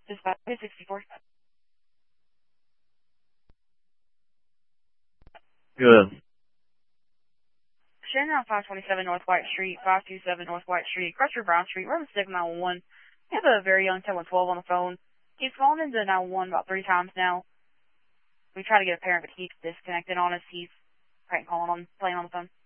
Dispatch 64. Good. Shannon on 527 North White Street, 527 North White Street, Crusher Brown Street, Roman 6 911. We have a very young 1012 on the phone. He's called into 911 about 3 times now. We try to get a parent, but he keeps disconnected on us. He's playing on the phone.